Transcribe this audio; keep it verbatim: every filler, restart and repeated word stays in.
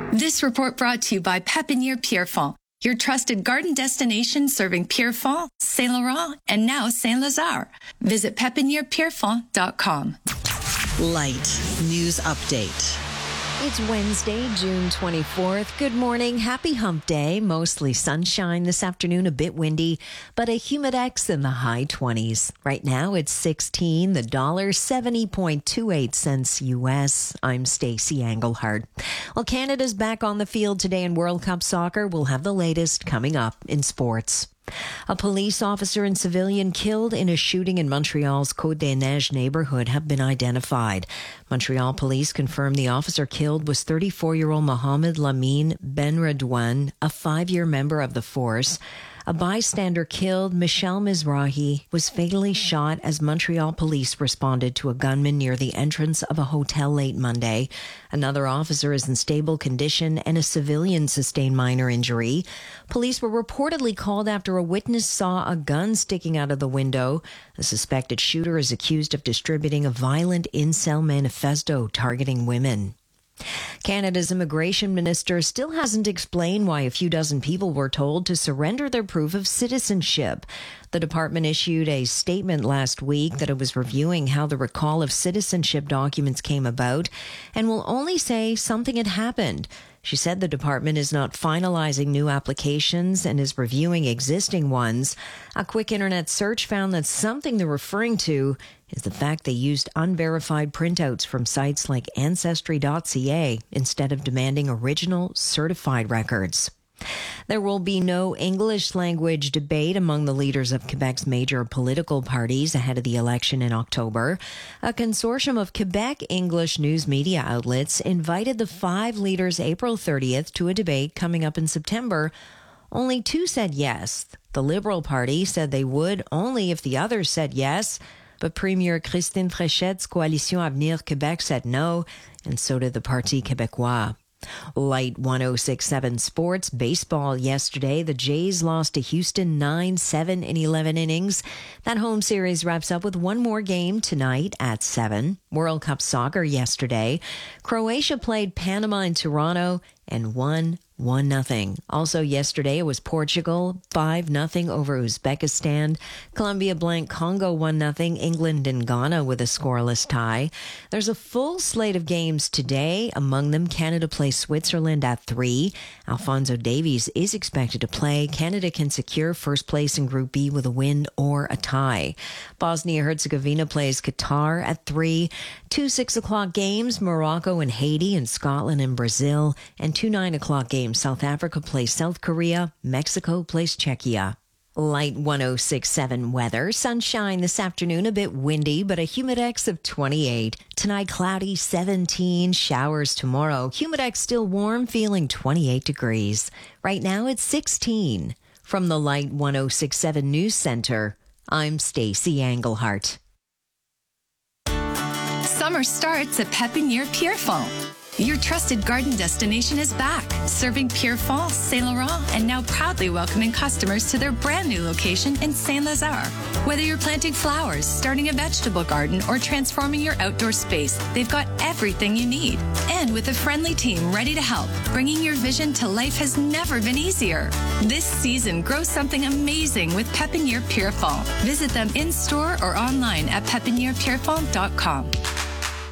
This report brought to you by Pépinière Pierrefonds, your trusted garden destination serving Pierrefonds, Saint Laurent, and now Saint Lazare. Visit pépinière pierrefonds dot com. Light News Update. It's Wednesday, June twenty-fourth. Good morning. Happy hump day. Mostly sunshine this afternoon, a bit windy, but a humidex in the high twenties. Right now it's sixteen, the dollar seventy point two eight cents U S. I'm Stacey Engelhardt. Well, Canada's back on the field today in World Cup soccer. We'll have the latest coming up in sports. A police officer and civilian killed in a shooting in Montreal's Côte-des-Neiges neighborhood have been identified. Montreal police confirmed the officer killed was thirty-four-year-old Mohamed Lamine Benredouane, a five-year member of the force. A bystander killed, Michel Mizrahi, was fatally shot as Montreal police responded to a gunman near the entrance of a hotel late Monday. Another officer is in stable condition and a civilian sustained minor injury. Police were reportedly called after a witness saw a gun sticking out of the window. The suspected shooter is accused of distributing a violent incel manifesto targeting women. Canada's immigration minister still hasn't explained why a few dozen people were told to surrender their proof of citizenship. The department issued a statement last week that it was reviewing how the recall of citizenship documents came about and will only say something had happened. She said the department is not finalizing new applications and is reviewing existing ones. A quick internet search found that something they're referring to is the fact they used unverified printouts from sites like ancestry dot c a instead of demanding original certified records. There will be no English language debate among the leaders of Quebec's major political parties ahead of the election in October. A consortium of Quebec English news media outlets invited the five leaders April thirtieth to a debate coming up in September. Only two said yes. The Liberal Party said they would only if the others said yes. But Premier Christine Fréchette's Coalition Avenir Québec said no, and so did the Parti Québécois. Light one oh six point seven Sports. Baseball yesterday. The Jays lost to Houston nine seven in eleven innings. That home series wraps up with one more game tonight at seven. World Cup soccer yesterday. Croatia played Panama in Toronto and won one nothing. Also yesterday, it was Portugal five nothing over Uzbekistan. Colombia blank Congo one nothing. England and Ghana with a scoreless tie. There's a full slate of games today. Among them, Canada plays Switzerland at three. Alphonso Davies is expected to play. Canada can secure first place in Group B with a win or a tie. Bosnia-Herzegovina plays Qatar at three. Two six o'clock games, Morocco and Haiti, and Scotland and Brazil. And two nine o'clock games, South Africa plays South Korea, Mexico plays Czechia. Light one oh six point seven weather. Sunshine this afternoon, a bit windy, but a humidex of twenty-eight. Tonight, cloudy, seventeen. Showers tomorrow. Humidex still warm, feeling twenty-eight degrees. Right now, it's sixteen. From the Light one oh six point seven News Center, I'm Stacey Engelhardt. Summer starts at Pépinière Pierrefonds. Your trusted garden destination is back, serving Pierrefonds, Saint Laurent, and now proudly welcoming customers to their brand new location in Saint Lazare. Whether you're planting flowers, starting a vegetable garden, or transforming your outdoor space, they've got everything you need. And with a friendly team ready to help, bringing your vision to life has never been easier. This season, grow something amazing with Pépinière Pierrefonds. Visit them in store or online at pépinière pierrefonds dot com.